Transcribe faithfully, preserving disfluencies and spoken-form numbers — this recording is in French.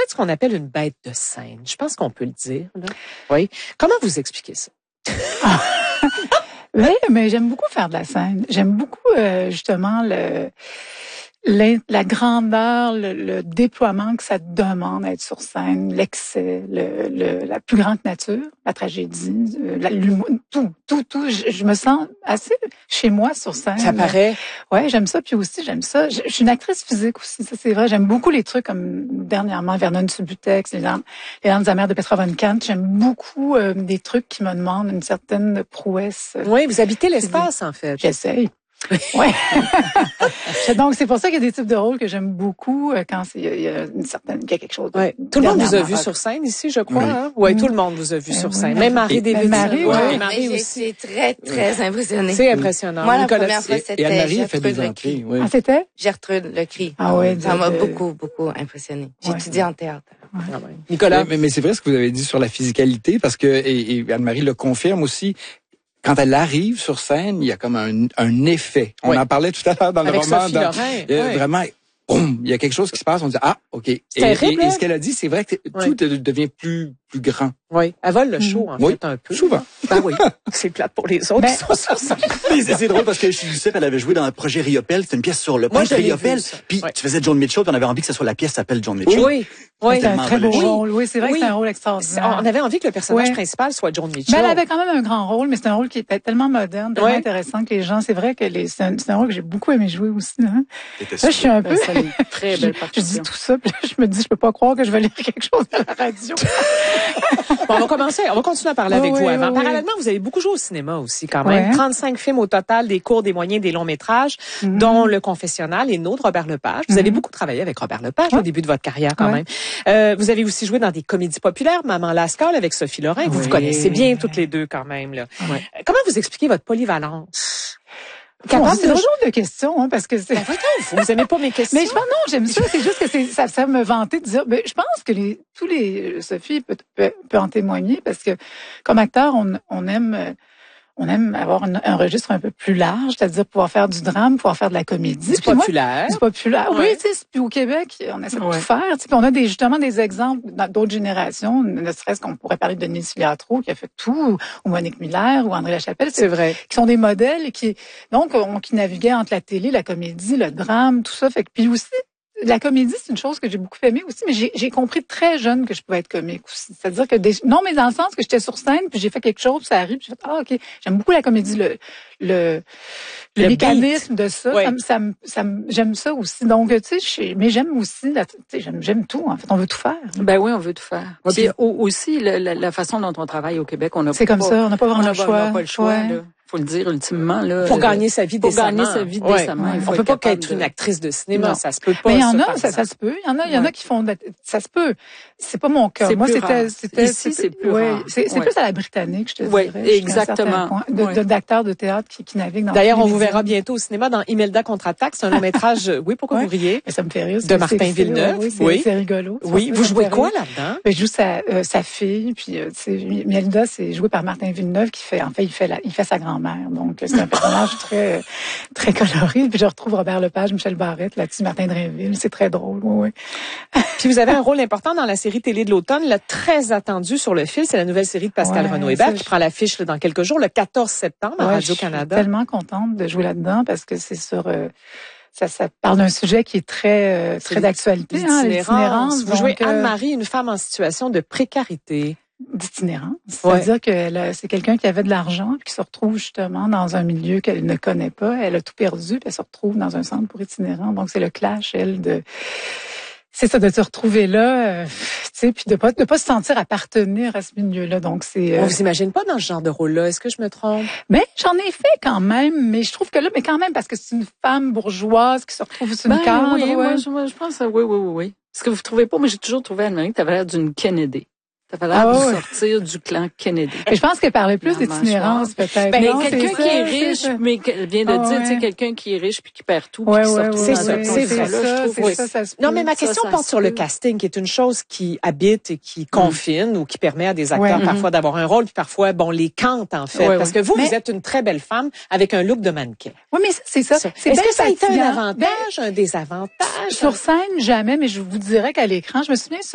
êtes ce qu'on appelle une bête de scène. Je pense qu'on peut le dire, là. Oui. Comment vous expliquez ça? Oui, mais j'aime beaucoup faire de la scène. J'aime beaucoup, euh, justement, le... La, la grandeur, le, le déploiement que ça demande d'être sur scène, l'excès, le, le, la plus grande nature, la tragédie, la, l'humour, tout, tout, tout. Je, je me sens assez chez moi sur scène. Ça paraît. Ouais, j'aime ça. Puis aussi, j'aime ça. Je, je suis une actrice physique aussi, ça c'est vrai. J'aime beaucoup les trucs comme dernièrement Vernon Subutex, les Landes, les Landes amères de Petra von Kant. J'aime beaucoup euh, des trucs qui me demandent une certaine prouesse. Oui, vous habitez l'espace en fait. J'essaye. Ouais. Donc c'est pour ça qu'il y a des types de rôles que j'aime beaucoup quand il y a une certaine, il y a quelque chose. De ouais. Tout le monde vous a vu sur scène ici, je crois. Oui, hein? ouais, tout le monde vous a vu euh, sur scène. Oui. Même Marie Davidson. Marie, ouais. oui. Marie aussi. J'ai été très très impressionnée. C'est impressionnant. Moi, la Nicolas, première fois, c'était et Anne-Marie a fait Gertrude des entrées. Oui. Ah, c'était Gertrude le cri. Ah ouais. Ça m'a de... beaucoup beaucoup impressionnée. J'ai ouais. étudié en théâtre. Ouais. Ah ouais. Nicolas. Mais, mais c'est vrai ce que vous avez dit sur la physicalité, parce que et, et Anne-Marie le confirme aussi. Quand elle arrive sur scène, il y a comme un, un effet. On oui. en parlait tout à l'heure dans Avec le roman. Sophie dans, Lorrain, euh, oui. Vraiment, boum, il y a quelque chose qui se passe. On dit ah, ok. Et, terrible, et, et ce qu'elle a dit, c'est vrai que oui. tout devient plus plus grand. Oui, elle vole le show en oui. fait un peu. Souvent. Ben oui, c'est plate pour les autres. Ben, qui sont sur scène. C'est drôle parce que chez Youssef, elle avait joué dans un projet Riopelle, c'était une pièce sur le peintre Riopelle. Puis ouais. tu faisais John Mitchell, puis on avait envie que ce soit la pièce s'appelle John Mitchell. Oui. Oui, c'est un très beau oui. rôle. Oui, c'est vrai oui. que c'est un rôle extraordinaire. On avait envie que le personnage ouais. principal soit John Mitchell. Mais elle avait quand même un grand rôle, mais c'est un rôle qui était tellement moderne, tellement ouais. intéressant que les gens, c'est vrai que les, c'est, un, c'est un rôle que j'ai beaucoup aimé jouer aussi. Hein. Là, je suis un peu. Ben, très belle je, je dis tout ça, puis là, je me dis, je peux pas croire que je vais lire quelque chose à la radio. Bon, on va commencer, on va continuer à parler oui, avec oui, vous avant. Oui, Parallèlement, vous avez beaucoup joué au cinéma aussi, quand même. Ouais. trente-cinq films au total, des courts, des moyens, des longs métrages, mm-hmm. dont Le Confessionnal et Nôtre, Robert Lepage. Vous mm-hmm. avez beaucoup travaillé avec Robert Lepage ouais. au début de votre carrière, quand ouais. même. Euh, vous avez aussi joué dans des comédies populaires, Maman Lascaux avec Sophie Lorrain. Vous oui. vous connaissez bien toutes les deux, quand même, là. Ouais. Comment vous expliquez votre polyvalence? Capable c'est toujours de questions, hein, parce que c'est. Ben, vous, vous aimez pas mes questions. Mais je pense non, j'aime ça. C'est juste que c'est, ça, ça me vantait de dire. Ben, je pense que les, tous les Sophie peut, peut, peut en témoigner parce que comme acteur, on, on aime. On aime avoir une, un registre un peu plus large, c'est-à-dire pouvoir faire du drame, pouvoir faire de la comédie. Du populaire. Moi, du populaire. Ouais. Oui, tu sais, puis au Québec, on essaie de ouais. tout faire. Puis on a des, justement des exemples dans d'autres générations, ne serait-ce qu'on pourrait parler de Denise Filiatro qui a fait tout, ou Monique Miller, ou André Lachapelle. C'est, c'est vrai. Qui sont des modèles qui, donc, on, qui naviguaient entre la télé, la comédie, le drame, tout ça. Fait que, puis aussi, la comédie, c'est une chose que j'ai beaucoup aimée aussi, mais j'ai, j'ai compris très jeune que je pouvais être comique aussi. C'est-à-dire que des, non, mais dans le sens que j'étais sur scène, puis j'ai fait quelque chose, puis ça arrive, puis j'ai fait ah ok, j'aime beaucoup la comédie, le le le, le mécanisme beat. De ça, ouais. ça, me, ça, me, ça me, j'aime ça aussi. Donc tu sais, mais j'aime aussi, la, tu sais, j'aime j'aime tout. En fait, on veut tout faire. Ben oui, on veut tout faire. Ouais, puis aussi la, la, la façon dont on travaille au Québec, on a c'est pas, comme ça, on n'a pas vraiment on a, le choix. On n'a pas le choix. Ouais. Là. Faut le dire ultimement là. Pour gagner sa vie pour décemment. Pour gagner sa vie ouais. décemment. Ouais. On peut pas qu'être de... une actrice de cinéma, non. ça se peut pas. Mais il y en ça, a, ça, ça se peut. Il y en a, il y en a qui font, de... ça se peut. C'est pas mon cas. C'est Moi, c'était, rare. c'était, ici, c'est plus ouais, rare. C'est, c'est ouais. plus à la britannique, je te ouais, dirais. Exactement. De, ouais. de, d'acteurs de théâtre qui, qui naviguent dans. D'ailleurs, on vous verra bientôt au cinéma dans Imelda contre-attaque. C'est un long métrage. Oui, pourquoi ouais. vous riez? Mais ça me fait rire. De Martin Villeneuve. Oui, c'est, oui. c'est rigolo. Oui. Vous jouez quoi là-dedans? Je joue sa, euh, sa fille, puis euh, tu sais, Imelda, c'est joué par Martin Villeneuve qui fait, en fait, il fait la, il fait sa grand-mère. Donc c'est un personnage très très coloré. Puis je retrouve Robert Lepage, Michel Barrette, là-dessus, Martin Drainville. C'est très drôle, oui, oui. Puis vous avez un rôle important dans la série télé de l'automne, là, très attendue sur le fil. C'est la nouvelle série de Pascal ouais, Renaud-Hébert qui je... prend l'affiche là, dans quelques jours, le quatorze septembre à ouais, Radio-Canada. Je suis tellement contente de jouer là-dedans parce que c'est sur... Euh, Ça, ça parle d'un sujet qui est très, euh, très d'actualité, hein, l'itinérance. Vous jouez Anne-Marie, une femme en situation de précarité. D'itinérance. C'est-à-dire ouais. que elle, c'est quelqu'un qui avait de l'argent puis qui se retrouve justement dans un milieu qu'elle ne connaît pas. Elle a tout perdu puis elle se retrouve dans un centre pour itinérants. Donc c'est le clash, elle, de... C'est ça, de se retrouver là, euh, tu sais, puis de pas de pas se sentir appartenir à ce milieu-là. Donc c'est. Euh... On vous imagine pas dans ce genre de rôle-là. Est-ce que je me trompe? Mais j'en ai fait quand même. Mais je trouve que là, mais quand même parce que c'est une femme bourgeoise qui se retrouve sur une ben, cadre. Oui, ouais. moi, je, moi, je pense, oui, oui, oui, oui. Ce que vous trouvez pas, mais j'ai toujours trouvé Anne-Marie que t'avais l'air d'une Kennedy. Ça avait l'air ah, de ouais. sortir du clan Kennedy. Et je pense qu'elle parlait plus d'itinérance, peut-être. Ben, non, quelqu'un c'est qui ça, est riche, c'est mais qu'elle vient de ah, dire, ouais. tu sais, quelqu'un qui est riche puis qui perd tout. Ouais, puis qui ouais, se retrouve ouais, c'est ça, ouais, c'est vrai. Ça, là, je trouve, oui. ça, ça se non, mais ma question ça, ça porte sur le peut. casting, qui est une chose qui habite et qui confine mm. ou qui permet à des acteurs ouais. parfois d'avoir un rôle, puis parfois, bon, les cante, en fait. Ouais, parce ouais. que vous, mais... vous êtes une très belle femme avec un look de mannequin. Oui, mais c'est ça. ça. C'est Est-ce que ça a été un fatigant. avantage, ben, un désavantage? Sur scène, jamais, mais je vous dirais qu'à l'écran, je me souviens